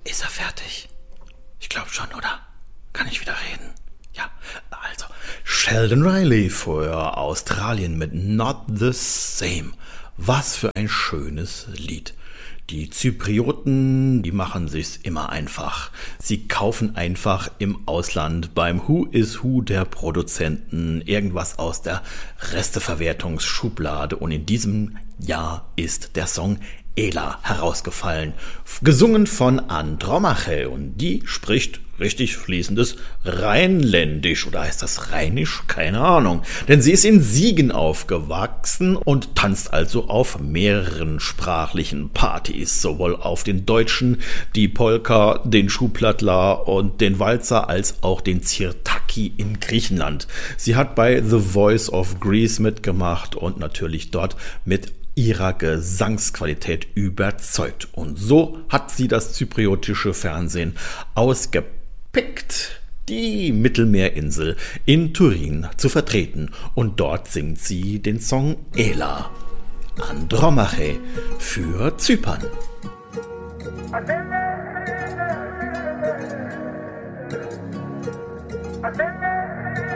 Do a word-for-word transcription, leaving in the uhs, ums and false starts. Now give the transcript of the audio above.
Ist er fertig? Ich glaube schon, oder? Kann ich wieder reden? Ja, also Sheldon Riley für Australien mit Not the Same. Was für ein schönes Lied. Die Zyprioten, die machen sich's immer einfach. Sie kaufen einfach im Ausland beim Who is Who der Produzenten irgendwas aus der Resteverwertungsschublade und in diesem Jahr ist der Song Ela herausgefallen, gesungen von Andromache und die spricht richtig fließendes Rheinländisch oder heißt das Rheinisch? Keine Ahnung, denn sie ist in Siegen aufgewachsen und tanzt also auf mehreren sprachlichen Partys, sowohl auf den Deutschen, die Polka, den Schuhplattler und den Walzer als auch den Tsirtaki in Griechenland. Sie hat bei The Voice of Greece mitgemacht und natürlich dort mit ihrer Gesangsqualität überzeugt. Und so hat sie das zypriotische Fernsehen ausgepickt, die Mittelmeerinsel in Turin zu vertreten. Und dort singt sie den Song Ela, Andromache für Zypern. I